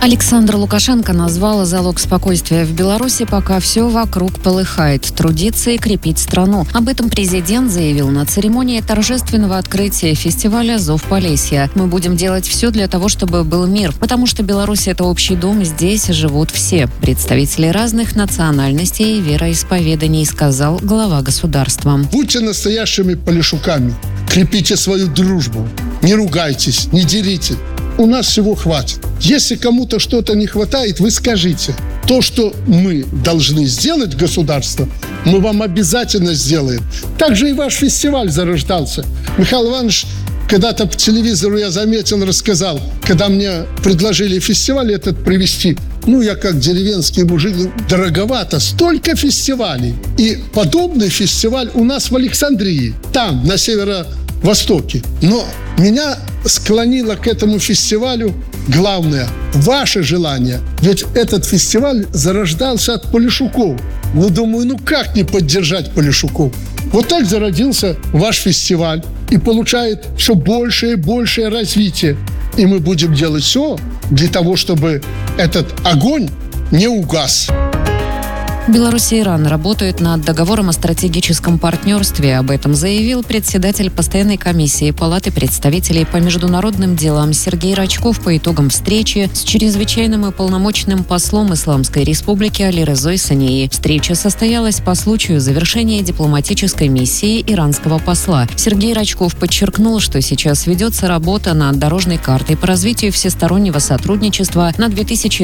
Александр Лукашенко назвал залог спокойствия в Беларуси, пока все вокруг полыхает, трудиться и крепить страну. Об этом президент заявил на церемонии торжественного открытия фестиваля «Зов Полесья». Мы будем делать все для того, чтобы был мир, потому что Беларусь – это общий дом, здесь живут все. Представители разных национальностей и вероисповеданий, сказал глава государства. Будьте настоящими полешуками, крепите свою дружбу, не ругайтесь, не дерите. У нас всего хватит. Если кому-то что-то не хватает, вы скажите. То, что мы должны сделать, государство, мы вам обязательно сделаем. Также и ваш фестиваль зарождался. Михаил Иванович когда-то по телевизору, я заметил, рассказал, когда мне предложили фестиваль этот привести. Я как деревенский мужик, дороговато, столько фестивалей. И подобный фестиваль у нас в Александрии, там, на северо-востоке. Но меня склонило к этому фестивалю главное – ваше желание. Ведь этот фестиваль зарождался от полешуков. Думаю, как не поддержать полешуков? Вот так зародился ваш фестиваль и получает все большее и большее развитие. И мы будем делать все для того, чтобы этот огонь не угас. Беларусь и Иран работают над договором о стратегическом партнерстве. Об этом заявил председатель постоянной комиссии Палаты представителей по международным делам Сергей Рачков по итогам встречи с чрезвычайным и полномочным послом Исламской Республики Алирезой Сании. Встреча состоялась по случаю завершения дипломатической миссии иранского посла. Сергей Рачков подчеркнул, что сейчас ведется работа над дорожной картой по развитию всестороннего сотрудничества на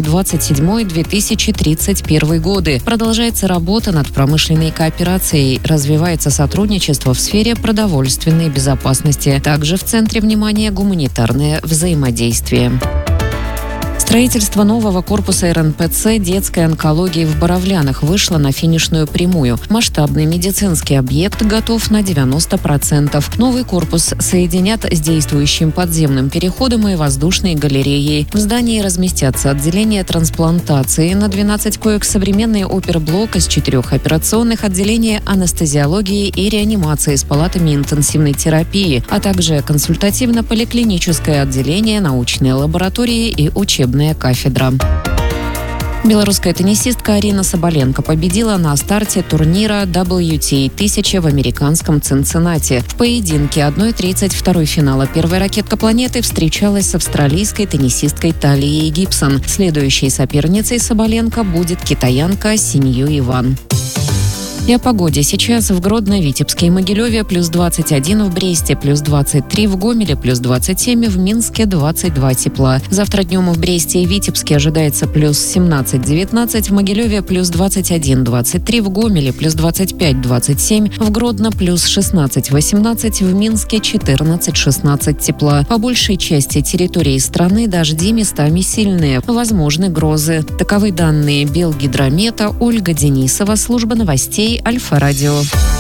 2027-2031 годы. Продолжается работа над промышленной кооперацией, развивается сотрудничество в сфере продовольственной безопасности. Также в центре внимания гуманитарное взаимодействие. Строительство нового корпуса РНПЦ детской онкологии в Боровлянах вышло на финишную прямую. Масштабный медицинский объект готов на 90%. Новый корпус соединят с действующим подземным переходом и воздушной галереей. В здании разместятся отделения трансплантации на 12 коек, современный оперблок из 4 операционных, отделения анестезиологии и реанимации с палатами интенсивной терапии, а также консультативно-поликлиническое отделение, научные лаборатории и учебная кафедра. Белорусская теннисистка Арина Соболенко победила на старте турнира WTA 1000 в американском Цинциннати. В поединке 1/32 финала первая ракетка планеты встречалась с австралийской теннисисткой Талией Гибсон. Следующей соперницей Соболенко будет китаянка Синью Иван. И о погоде. Сейчас в Гродно, Витебске и Могилеве плюс 21, в Бресте плюс 23, в Гомеле плюс 27, в Минске 22 тепла. Завтра днем в Бресте и Витебске ожидается плюс 17-19, в Могилеве плюс 21-23, в Гомеле плюс 25-27, в Гродно плюс 16-18, в Минске 14-16 тепла. По большей части территории страны дожди местами сильные, возможны грозы. Таковы данные Белгидромета. Ольга Денисова, служба новостей Альфа-радио.